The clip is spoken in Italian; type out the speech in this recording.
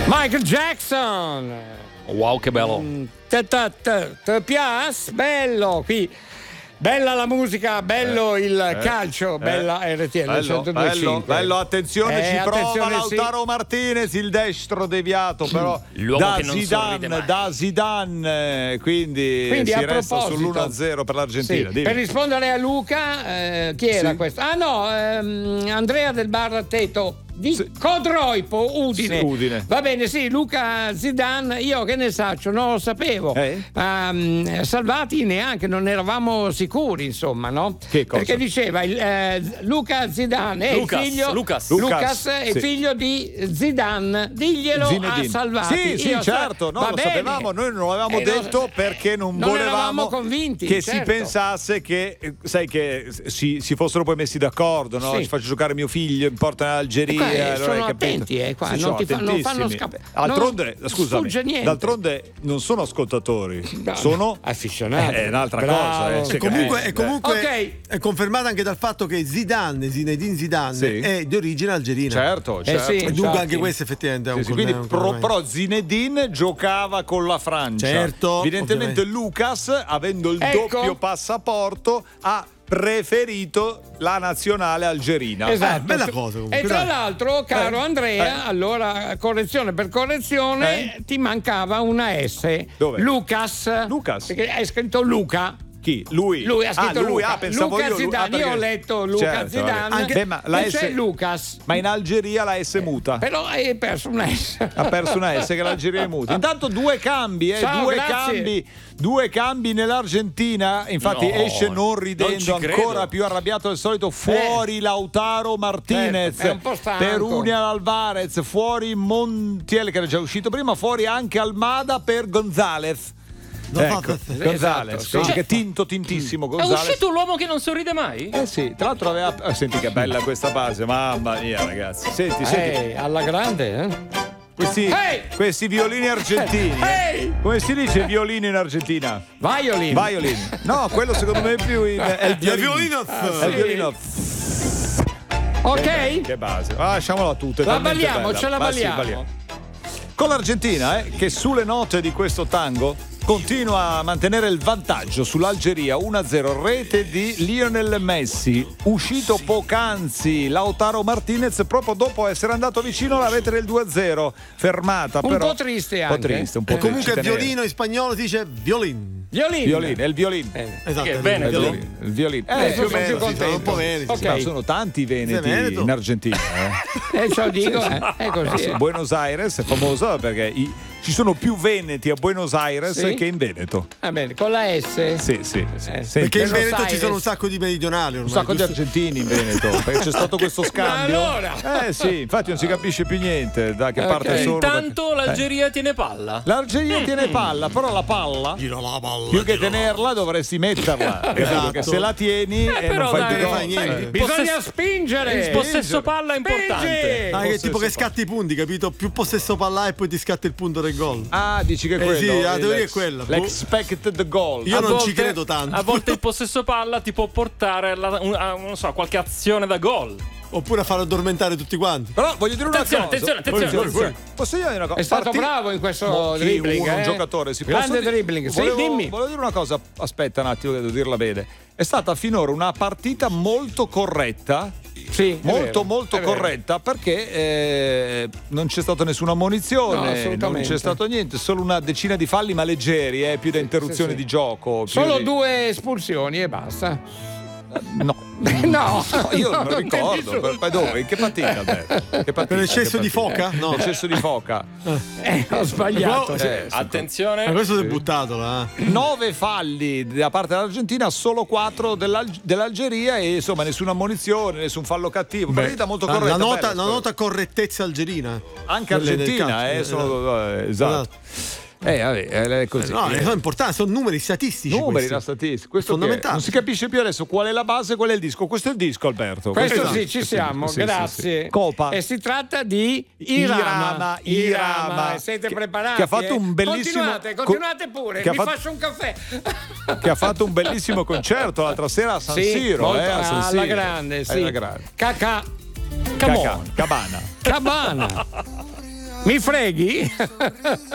Michael Jackson. Wow, che bello. Ti piace? Bello qui. Bella la musica, bello il calcio, bella RTL 102.5. Bello, attenzione, ci attenzione, prova Lautaro Martinez, il destro deviato però da Zidane, quindi si resta sull'1-0 per l'Argentina. Sì, per rispondere a Luca, chi era questo? Ah no, Andrea del Bar Teto di Codroipo, Udine. Sì, Udine. Va bene, sì, Luca Zidane, io che ne saccio, non lo sapevo. Salvati neanche, non eravamo sicuri, insomma, no? Che cosa? Perché diceva Luca Zidane è Lucas è figlio di Zidane, diglielo Zinedine. a Salvati. Sì, certo, no, lo sapevamo, noi non lo avevamo detto perché non volevamo convinti, che si pensasse che, sai, che si fossero poi messi d'accordo, no? Ci faccio giocare mio figlio, mi portano in Algeria. Sono attenti, qua. Non fanno scappare. D'altronde non sono ascoltatori, sono afficionati. È un'altra cosa. E comunque è confermata anche dal fatto che Zinedine Zidane è di origine algerina. Certo. E dunque anche questo effettivamente è un quindi però Zinedine giocava con la Francia. Certo. Evidentemente Lucas, avendo il doppio passaporto, ha preferito la nazionale algerina. Esatto. Bella cosa comunque. E tra l'altro, caro Andrea, allora correzione per correzione, ti mancava una S. Dove? Lucas. Perché hai scritto Luca. Chi? Lui ha scritto Luca. Pensavo Luca Zidane, io ho letto Luca Zidane. Ma la S... c'è Lucas. Ma in Algeria la S muta. Però hai perso una S. Ha perso una S che l'Algeria è muta. Intanto due cambi, due cambi nell'Argentina. Infatti esce non ridendo, ancora più arrabbiato del solito. Fuori Lautaro Martinez, è un po' stanco. per Julián Alvarez, fuori Montiel che era già uscito prima, fuori anche Almada per González. González, che tintissimo González. È uscito l'uomo che non sorride mai? Sì, tra l'altro aveva senti che bella questa base, mamma mia ragazzi. Senti. Alla grande, Questi violini argentini. Come si dice violino in Argentina? Violin. No, quello secondo me è più è il violino. È il violino. Ok? Che base. Lasciamola tutta. La balliamo, ce la balliamo. Con l'Argentina, che sulle note di questo tango continua a mantenere il vantaggio sull'Algeria 1-0, rete di Lionel Messi, uscito poc'anzi Lautaro Martinez proprio dopo essere andato vicino alla rete del 2-0, fermata un però po' triste anche. un po' comunque violino in spagnolo si dice violin. È il violin. Esatto, che è bene il violin. Più o meno, un po' veneti. Ma sono tanti veneti in Argentina. Ce lo dico, è così. Buenos Aires è famosa perché ci sono più veneti a Buenos Aires che in Veneto. Va bene, con la S. Sì. Perché in Veneto ci sono un sacco di meridionali ormai. Un sacco di argentini in Veneto, perché c'è stato questo scambio. Ma allora? Sì, infatti non si capisce più niente da che parte sono. Intanto l'Algeria tiene palla. L'Algeria tiene palla, però la palla più che tenerla dovresti metterla. Perché se la tieni non fai niente. Bisogna spingere. Il possesso palla è importante. Che tipo che scatti i punti, capito? Più possesso palla e poi ti scatti il punto del gol. Dici che è quello? Sì, la teoria è quella. L'expected goal. Io non ci credo tanto. A volte il possesso palla ti può portare a qualche azione da gol. Oppure a far addormentare tutti quanti. Però voglio dire una cosa. Attenzione. Posso dire una cosa? È stato bravo in questo dribbling. Un giocatore grande dribbling. Dimmi. Volevo dire una cosa. Aspetta un attimo, devo dirla bene. È stata finora una partita molto corretta. Sì, molto corretta, perché non c'è stata nessuna ammonizione, non c'è stato niente, solo una decina di falli ma leggeri, più da interruzione di gioco. Solo 2 espulsioni e basta. No, io non lo ricordo. Poi dove? In che partita? Per eccesso di foca? No. Eccesso di foca. Ho sbagliato. Attenzione. Questo è buttato là. 9 falli da parte dell'Argentina, solo 4 dell'Algeria e insomma nessuna ammonizione, nessun fallo cattivo. Partita molto corretta. La nota correttezza algerina. Anche argentina, esatto. È così. No, è importante, sono numeri statistici. La statistica. Questo fondamentale. Non si capisce più adesso qual è la base e qual è il disco. Questo è il disco, Alberto. Questo sì, ci siamo, grazie. Sì. Copa. E si tratta di Irama. Siete preparati? Che ha fatto un bellissimo. Continuate pure, mi faccio un caffè. Che ha fatto un bellissimo concerto l'altra sera a San Siro. Alla grande, sì. Cabana. Mi freghi?